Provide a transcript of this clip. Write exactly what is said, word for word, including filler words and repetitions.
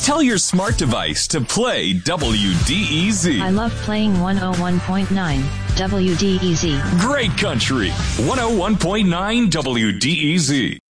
Tell your smart device to play W D E Z. I love playing one oh one point nine W D E Z. Great country. one oh one point nine W D E Z.